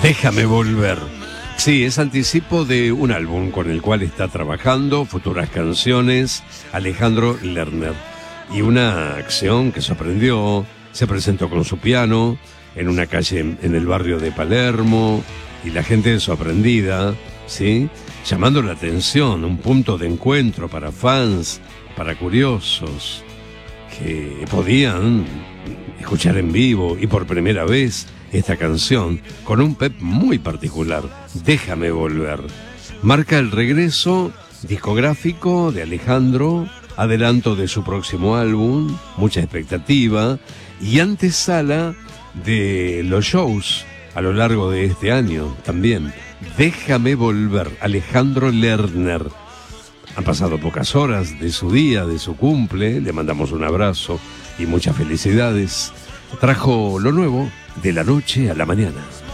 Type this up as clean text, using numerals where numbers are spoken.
Déjame volver. Sí, es anticipo de un álbum con el cual está trabajando, futuras canciones, Alejandro Lerner. Y una acción que sorprendió, se presentó con su piano en una calle en el barrio de Palermo, y la gente sorprendida, ¿sí? Llamando la atención, un punto de encuentro para fans, para curiosos, que podían escuchar en vivo y por primera vez esta canción con un pep muy particular, Déjame volver. Marca el regreso discográfico de Alejandro, adelanto de su próximo álbum, mucha expectativa y antesala de los shows a lo largo de este año también. Déjame volver, Alejandro Lerner. Han pasado pocas horas de su día, de su cumple, le mandamos un abrazo y muchas felicidades. Trajo lo nuevo de la noche a la mañana.